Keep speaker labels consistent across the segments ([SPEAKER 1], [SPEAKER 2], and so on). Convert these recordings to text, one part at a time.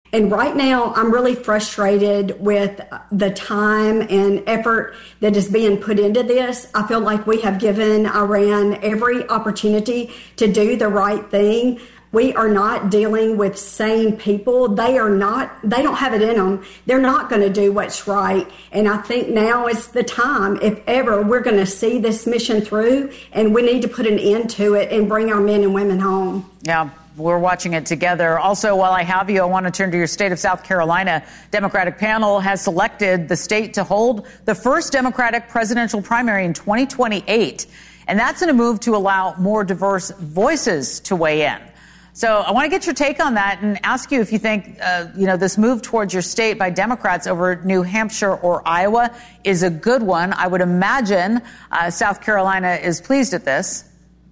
[SPEAKER 1] And right now, I'm really frustrated with the time and effort that is being put into this. I feel like we have given Iran every opportunity to do the right thing. We are not dealing with sane people. They don't have it in them. They're not going to do what's right. And I think now is the time, if ever, we're going to see this mission through, and we need to put an end to it and bring our men and women home.
[SPEAKER 2] Yeah. We're watching it together. Also, while I have you, I want to turn to your state of South Carolina. Democratic panel has selected the state to hold the first Democratic presidential primary in 2028. And that's in a move to allow more diverse voices to weigh in. So I want to get your take on that and ask you if you think, this move towards your state by Democrats over New Hampshire or Iowa is a good one. I would imagine South Carolina is pleased at this.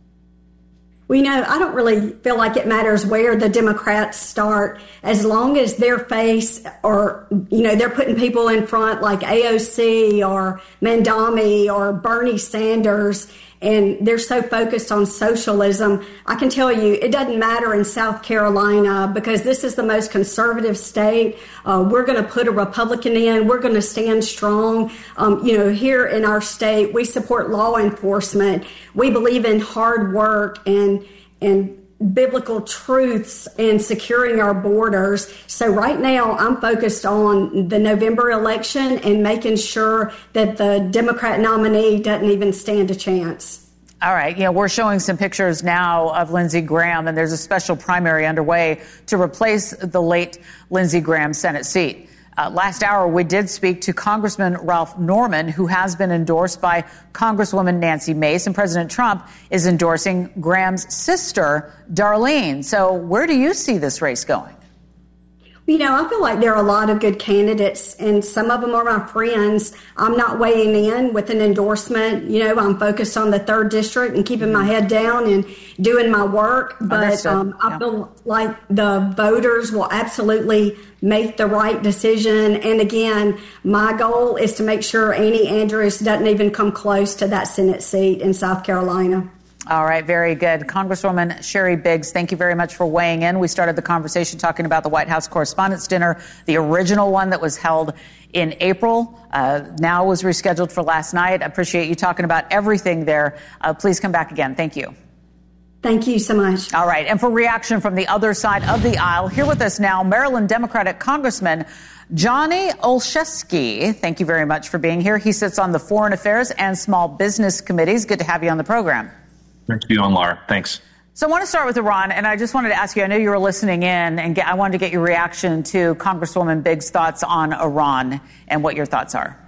[SPEAKER 1] Well, I don't really feel like it matters where the Democrats start, as long as their face or, they're putting people in front like AOC or Mandami or Bernie Sanders, and they're so focused on socialism. I can tell you it doesn't matter in South Carolina, because this is the most conservative state. We're going to put a Republican in. We're going to stand strong. Here in our state, we support law enforcement. We believe in hard work and biblical truths and securing our borders. So right now I'm focused on the November election and making sure that the Democrat nominee doesn't even stand a chance.
[SPEAKER 2] All right. We're showing some pictures now of Lindsey Graham, and there's a special primary underway to replace the late Lindsey Graham Senate seat. Last hour, we did speak to Congressman Ralph Norman, who has been endorsed by Congresswoman Nancy Mace, and President Trump is endorsing Graham's sister, Darlene. So where do you see this race going?
[SPEAKER 1] I feel like there are a lot of good candidates, and some of them are my friends. I'm not weighing in with an endorsement. I'm focused on the 3rd District and keeping my head down and doing my work. But I feel like the voters will absolutely make the right decision. And again, my goal is to make sure Annie Andrews doesn't even come close to that Senate seat in South Carolina.
[SPEAKER 2] All right. Very good. Congresswoman Sherry Biggs, thank you very much for weighing in. We started the conversation talking about the White House Correspondents' Dinner, the original one that was held in April, now was rescheduled for last night. I appreciate you talking about everything there. Please come back again. Thank you.
[SPEAKER 1] Thank you so much.
[SPEAKER 2] All right. And for reaction from the other side of the aisle, here with us now, Maryland Democratic Congressman Johnny Olszewski. Thank you very much for being here. He sits on the Foreign Affairs and Small Business Committees. Good to have you on the program.
[SPEAKER 3] Thanks for being on, Laura. Thanks.
[SPEAKER 2] So I want to start with Iran, and I just wanted to ask you, I know you were listening in, and I wanted to get your reaction to Congresswoman Biggs' thoughts on Iran and what your thoughts are.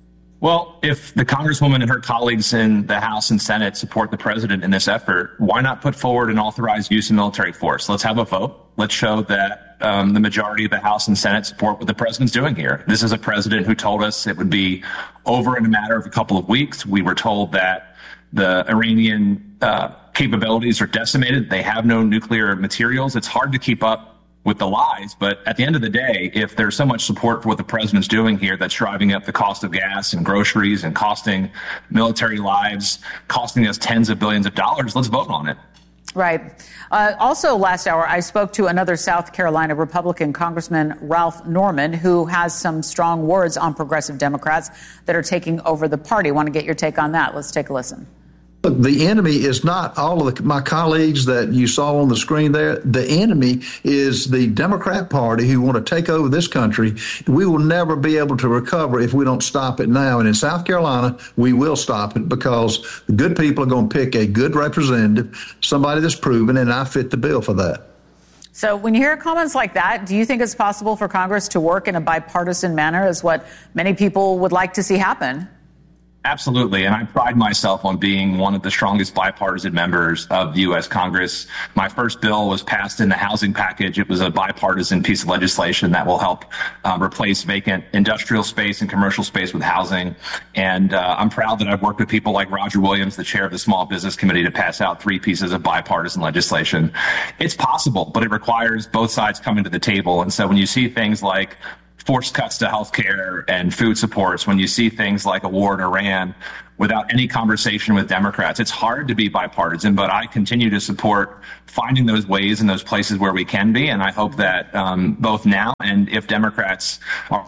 [SPEAKER 3] Well, if the Congresswoman and her colleagues in the House and Senate support the president in this effort, why not put forward an authorized use of military force? Let's have a vote. Let's show that the majority of the House and Senate support what the president's doing here. This is a president who told us it would be over in a matter of a couple of weeks. We were told that the Iranian capabilities are decimated. They have no nuclear materials. It's hard to keep up with the lies. But at the end of the day, if there's so much support for what the president's doing here that's driving up the cost of gas and groceries and costing military lives, costing us tens of billions of dollars, let's vote on it.
[SPEAKER 2] Right. Also, last hour, I spoke to another South Carolina Republican Congressman, Ralph Norman, who has some strong words on progressive Democrats that are taking over the party. I want to get your take on that. Let's take a listen.
[SPEAKER 4] Look, the enemy is not all of my colleagues that you saw on the screen there. The enemy is the Democrat Party who want to take over this country. We will never be able to recover if we don't stop it now. And in South Carolina, we will stop it because the good people are going to pick a good representative, somebody that's proven, and I fit the bill for that.
[SPEAKER 2] So when you hear comments like that, do you think it's possible for Congress to work in a bipartisan manner, as what many people would like to see happen?
[SPEAKER 3] Absolutely. And I pride myself on being one of the strongest bipartisan members of the U.S. Congress. My first bill was passed in the housing package. It was a bipartisan piece of legislation that will help replace vacant industrial space and commercial space with housing. And I'm proud that I've worked with people like Roger Williams, the chair of the Small Business Committee, to pass out 3 pieces of bipartisan legislation. It's possible, but it requires both sides coming to the table. And so when you see things like forced cuts to health care and food supports, when you see things like a war in Iran without any conversation with Democrats, it's hard to be bipartisan, but I continue to support finding those ways in those places where we can be. And I hope that both now and if Democrats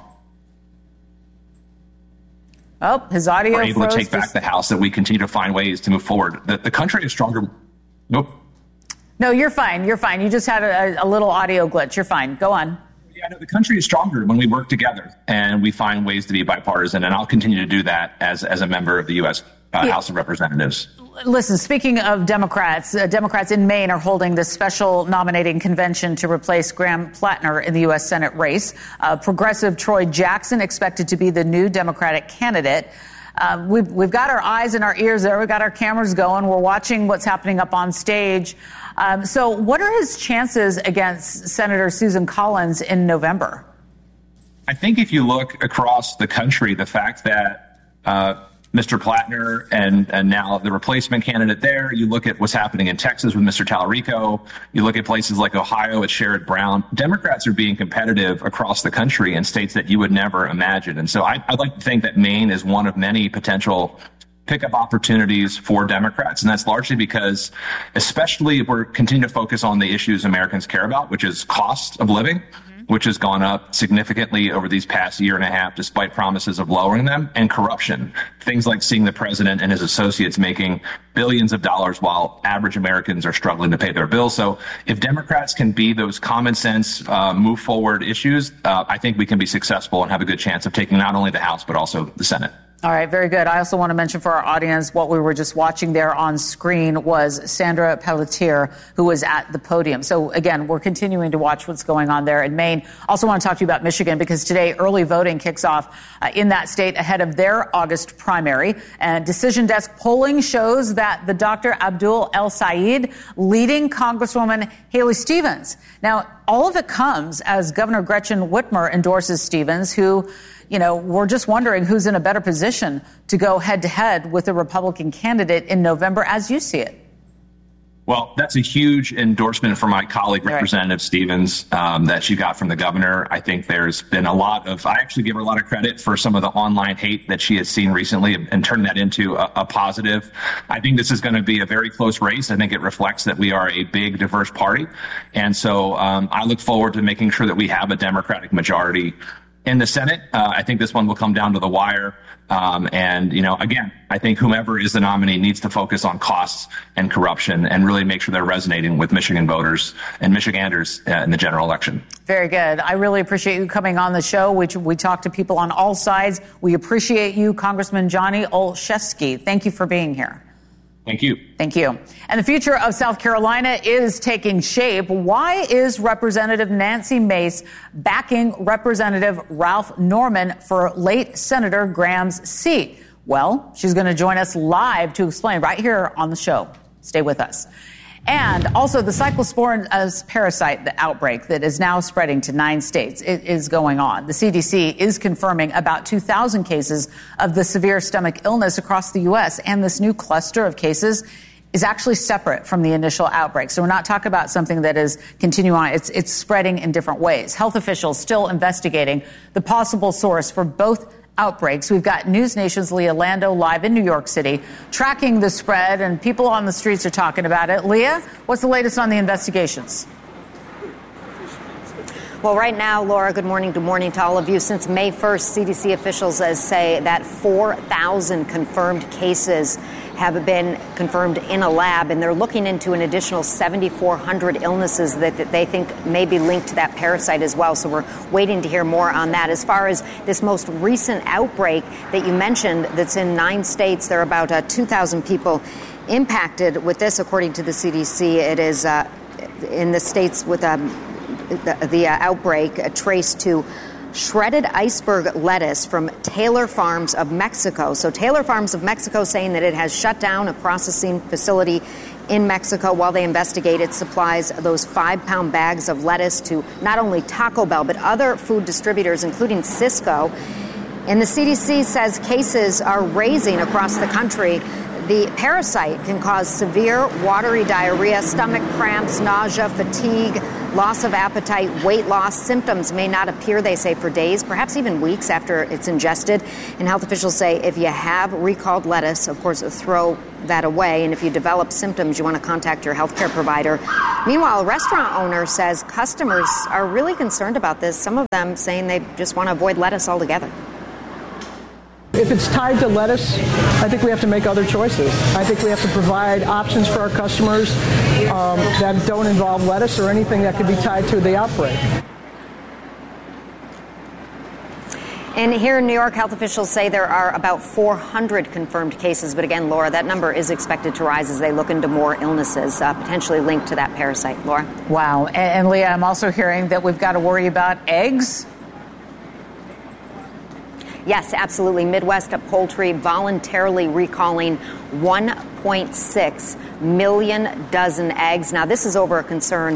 [SPEAKER 3] are
[SPEAKER 2] his audio
[SPEAKER 3] are able to take back the House, that we continue to find ways to move forward. The country is stronger. Nope.
[SPEAKER 2] No, you're fine. You're fine. You just had a little audio glitch. You're fine. Go on.
[SPEAKER 3] Yeah, no, the country is stronger when we work together and we find ways to be bipartisan. And I'll continue to do that as a member of the U.S. House of Representatives.
[SPEAKER 2] Listen, speaking of Democrats, Democrats in Maine are holding this special nominating convention to replace Graham Plattner in the U.S. Senate race. Progressive Troy Jackson expected to be the new Democratic candidate. We've got our eyes and our ears there. We've got our cameras going. We're watching what's happening up on stage. So what are his chances against Senator Susan Collins in November?
[SPEAKER 3] I think if you look across the country, the fact that Mr. Plattner and now the replacement candidate there, you look at what's happening in Texas with Mr. Tallarico, you look at places like Ohio with Sherrod Brown, Democrats are being competitive across the country in states that you would never imagine. And so I'd like to think that Maine is one of many potential pickup opportunities for Democrats. And that's largely because, especially if we're continuing to focus on the issues Americans care about, which is cost of living, which has gone up significantly over these past year and a half, despite promises of lowering them, and corruption. Things like seeing the president and his associates making billions of dollars while average Americans are struggling to pay their bills. So if Democrats can be those common sense, move forward issues, I think we can be successful and have a good chance of taking not only the House, but also the Senate.
[SPEAKER 2] All right, very good. I also want to mention for our audience, what we were just watching there on screen was Sandra Pelletier, who was at the podium. So again, we're continuing to watch what's going on there in Maine. Also want to talk to you about Michigan, because today early voting kicks off in that state ahead of their August primary. And Decision Desk polling shows that the Dr. Abdul El Sayed leading Congresswoman Haley Stevens. Now, all of it comes as Governor Gretchen Whitmer endorses Stevens, who, we're just wondering who's in a better position to go head to head with a Republican candidate in November, as you see it.
[SPEAKER 3] Well, that's a huge endorsement for my colleague, Representative Stevens, that she got from the governor. I think there's been I actually give her a lot of credit for some of the online hate that she has seen recently and turned that into a positive. I think this is going to be a very close race. I think it reflects that we are a big, diverse party. And so I look forward to making sure that we have a Democratic majority in the Senate. I think this one will come down to the wire. Again, I think whomever is the nominee needs to focus on costs and corruption and really make sure they're resonating with Michigan voters and Michiganders in the general election. Very good. I really appreciate you coming on the show. We talk to people on all sides. We appreciate you, Congressman Johnny Olszewski. Thank you for being here. Thank you.
[SPEAKER 2] Thank you. And the future of South Carolina is taking shape. Why is Representative Nancy Mace backing Representative Ralph Norman for late Senator Graham's seat? Well, she's going to join us live to explain right here on the show. Stay with us. And also the cyclosporin parasite, the outbreak that is now spreading to 9 states, it is going on. The CDC is confirming about 2,000 cases of the severe stomach illness across the U.S. And this new cluster of cases is actually separate from the initial outbreak. So we're not talking about something that is continuing on. It's spreading in different ways. Health officials still investigating the possible source for both outbreaks. We've got News Nation's Leah Lando live in New York City tracking the spread, and people on the streets are talking about it. Leah, what's the latest on the investigations?
[SPEAKER 5] Well, right now, Laura, good morning to all of you. Since May 1st, CDC officials say that 4,000 confirmed cases have been confirmed in a lab, and they're looking into an additional 7,400 illnesses that they think may be linked to that parasite as well. So we're waiting to hear more on that. As far as this most recent outbreak that you mentioned that's in 9 states, there are about 2,000 people impacted with this, according to the CDC. It is in the states with the outbreak traced to shredded iceberg lettuce from Taylor Farms of Mexico. So Taylor Farms of Mexico saying that it has shut down a processing facility in Mexico while they investigate its supplies those 5-pound bags of lettuce to not only Taco Bell, but other food distributors, including Sysco. And the CDC says cases are raising across the country. The parasite can cause severe watery diarrhea, stomach cramps, nausea, fatigue, loss of appetite, weight loss. Symptoms may not appear, they say, for days, perhaps even weeks after it's ingested. And health officials say if you have recalled lettuce, of course, throw that away. And if you develop symptoms, you want to contact your healthcare provider. Meanwhile, a restaurant owner says customers are really concerned about this. Some of them saying they just want to avoid lettuce altogether.
[SPEAKER 6] If it's tied to lettuce, I think we have to make other choices. I think we have to provide options for our customers that don't involve lettuce or anything that could be tied to the outbreak.
[SPEAKER 5] And here in New York, health officials say there are about 400 confirmed cases. But again, Laura, that number is expected to rise as they look into more illnesses potentially linked to that parasite. Laura?
[SPEAKER 2] Wow. And Leah, I'm also hearing that we've got to worry about eggs.
[SPEAKER 5] Yes, absolutely. Midwest Poultry voluntarily recalling 1.6 million dozen eggs. Now, this is over a concern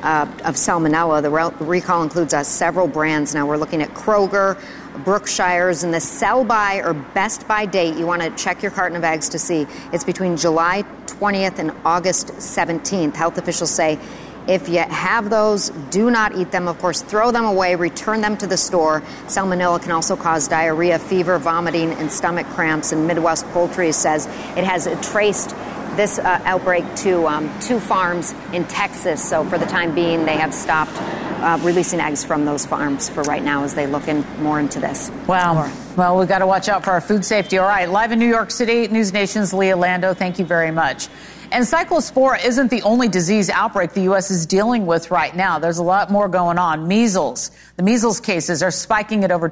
[SPEAKER 5] of salmonella. The recall includes several brands. Now, we're looking at Kroger, Brookshire's, and the sell-by or best-by date. You want to check your carton of eggs to see. It's between July 20th and August 17th. Health officials say if you have those, do not eat them. Of course, throw them away, return them to the store. Salmonella can also cause diarrhea, fever, vomiting, and stomach cramps. And Midwest Poultry says it has traced this outbreak to 2 farms in Texas. So for the time being, they have stopped releasing eggs from those farms for right now as they look more into this.
[SPEAKER 2] Wow. Well, we've got to watch out for our food safety. All right. Live in New York City, News Nation's Leah Lando. Thank you very much. And cyclospora isn't the only disease outbreak the U.S. is dealing with right now. There's a lot more going on. Measles. The measles cases are spiking at over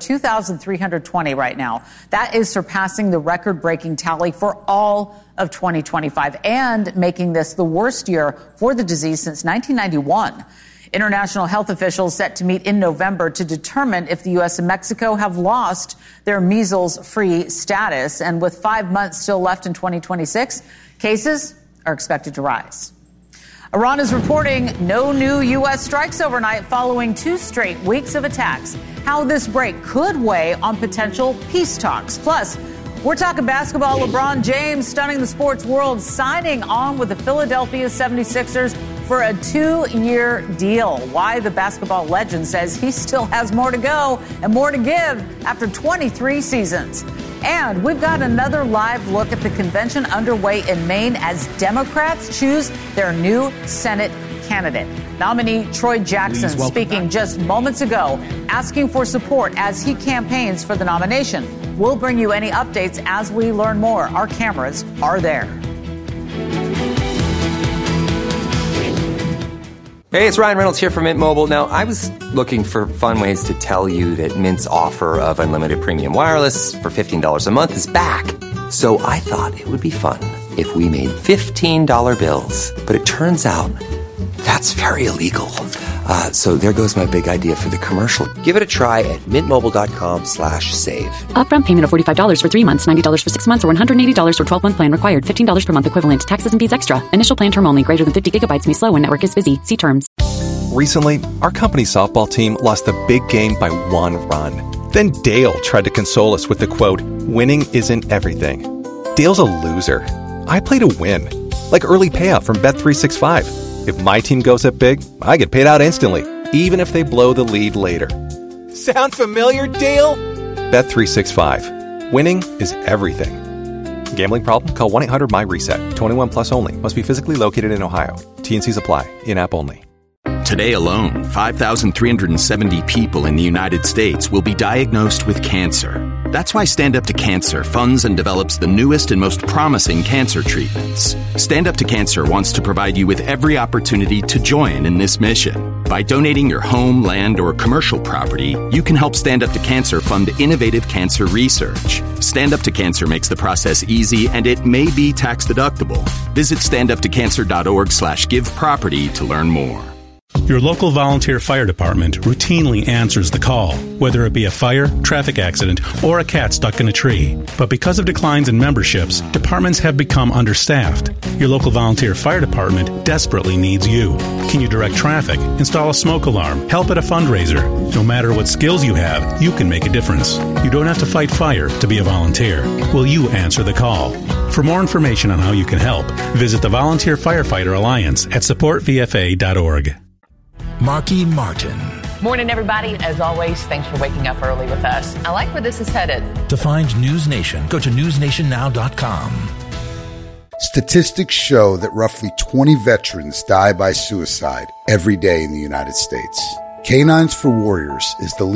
[SPEAKER 2] 2,320 right now. That is surpassing the record-breaking tally for all of 2025 and making this the worst year for the disease since 1991. International health officials set to meet in November to determine if the U.S. and Mexico have lost their measles-free status. And with 5 months still left in 2026, cases are expected to rise. Iran is reporting no new U.S. strikes overnight following 2 straight weeks of attacks. How this break could weigh on potential peace talks. Plus, we're talking basketball. LeBron James stunning the sports world, signing on with the Philadelphia 76ers for a 2-year deal. Why the basketball legend says he still has more to go and more to give after 23 seasons. And we've got another live look at the convention underway in Maine as Democrats choose their new Senate candidate. Nominee Troy Jackson speaking just moments ago, asking for support as he campaigns for the nomination. We'll bring you any updates as we learn more. Our cameras are there.
[SPEAKER 7] Hey, it's Ryan Reynolds here from Mint Mobile. Now, I was looking for fun ways to tell you that Mint's offer of unlimited premium wireless for $15 a month is back. So I thought it would be fun if we made $15 bills. But it turns out that's very illegal. So there goes my big idea for the commercial. Give it a try at mintmobile.com/save.
[SPEAKER 8] Upfront payment of $45 for 3 months, $90 for 6 months, or $180 for 12-month plan required. $15 per month equivalent. Taxes and fees extra. Initial plan term only. Greater than 50 gigabytes may slow when network is busy. See terms.
[SPEAKER 9] Recently, our company softball team lost the big game by 1 run. Then Dale tried to console us with the quote, "Winning isn't everything." Dale's a loser. I play to win. Like early payout from Bet365. If my team goes up big, I get paid out instantly, even if they blow the lead later. Sound familiar, Dale? Bet365. Winning is everything. Gambling problem? Call 1-800-MY-RESET. 21 plus only. Must be physically located in Ohio. T&Cs apply. In-app only.
[SPEAKER 10] Today alone, 5,370 people in the United States will be diagnosed with cancer. That's why Stand Up to Cancer funds and develops the newest and most promising cancer treatments. Stand Up to Cancer wants to provide you with every opportunity to join in this mission. By donating your home, land, or commercial property, you can help Stand Up to Cancer fund innovative cancer research. Stand Up to Cancer makes the process easy, and it may be tax deductible. Visit standuptocancer.org/giveproperty to learn more.
[SPEAKER 11] Your local volunteer fire department routinely answers the call, whether it be a fire, traffic accident, or a cat stuck in a tree. But because of declines in memberships, departments have become understaffed. Your local volunteer fire department desperately needs you. Can you direct traffic, install a smoke alarm, help at a fundraiser? No matter what skills you have, you can make a difference. You don't have to fight fire to be a volunteer. Will you answer the call? For more information on how you can help, visit the Volunteer Firefighter Alliance at supportvfa.org.
[SPEAKER 12] Marky Martin.
[SPEAKER 13] Morning, everybody. As always, thanks for waking up early with us. I like where this is headed.
[SPEAKER 12] To find News Nation, go to newsnationnow.com.
[SPEAKER 14] Statistics show that roughly 20 veterans die by suicide every day in the United States. Canines for Warriors is the